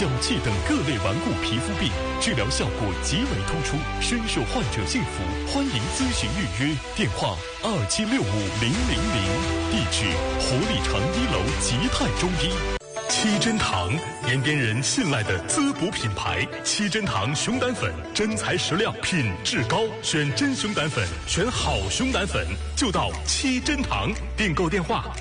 脚气等各类顽固皮肤病，治疗效果极为突出，深受患者信服。欢迎咨询预约，电话27650000，地址活力城1楼吉泰中医。七珍堂，延边人信赖的滋补品牌。七珍堂熊胆粉，真材实料，品质高，选真熊胆粉，选好熊胆粉，就到七珍堂。订购电话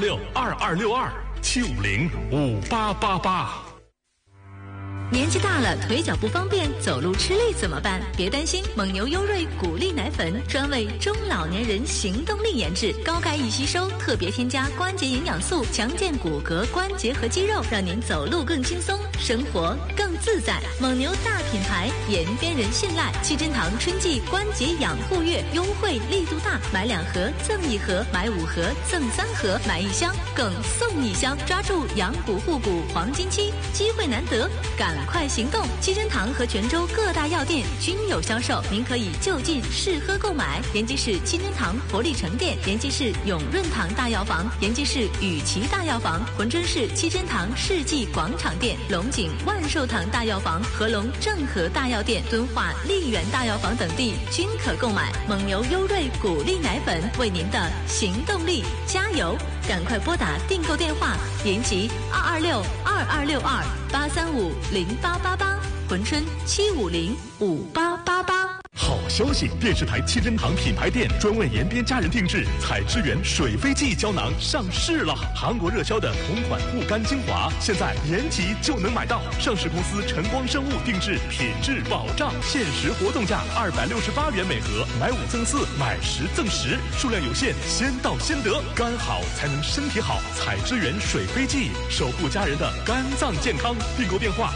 2262262，7505888。 年纪大了，腿脚不方便，走路吃力怎么办？别担心，蒙牛优瑞骨力奶粉专为中老年人行动力研制，高钙易吸收，特别添加关节营养素，强健骨骼、关节和肌肉，让您走路更轻松，生活更自在。蒙牛大品牌，延边人信赖。七珍堂春季关节养护月优惠力度大，买2盒赠1盒，买5盒赠3盒，买1箱更送1箱，抓住养骨护骨黄金期，机会难得，赶快行动！七珍堂和泉州各大药店均有销售，您可以就近试喝购买。延吉市七珍堂活力城店，延吉市永润堂大药房，延吉市雨琦大药房，珲春市七珍堂世纪广场店，龙井万寿堂大药房、合龙正和大药店、敦化丽园大药房等地均可购买。蒙牛优瑞骨力奶粉，为您的行动力加油！赶快拨打订购电话：延吉226226283508888，珲春7505888。 好消息！电视台七珍堂品牌店专为延边家人定制采之源水飞记胶囊上市了。韩国热销的同款护肝精华，现在延吉就能买到。上市公司晨光生物定制，品质保障，限时活动价268元每盒，买5赠4，买10赠10，数量有限，先到先得。肝好才能身体好，采之源水飞记，守护家人的肝脏健康。订购电话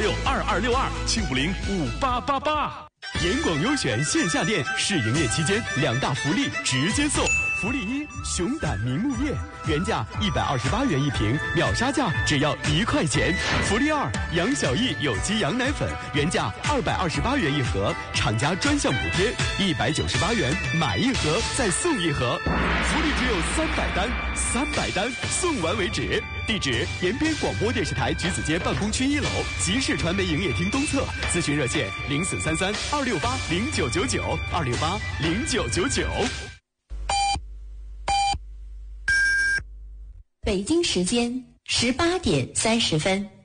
2262262，7505888。 严广优选线下店试营业期间2大福利直接送。福利1：熊胆明目液，原价128元一瓶，秒杀价只要1块钱。福利2：杨小艺有机羊奶粉，原价228元一盒，厂家专项补贴198元，买1盒再送1盒。福利只有300单送完为止。地址：延边广播电视台橘子街办公区1楼，集市传媒营业厅东侧。咨询热线：0433268268，2680999。 北京时间18点30分。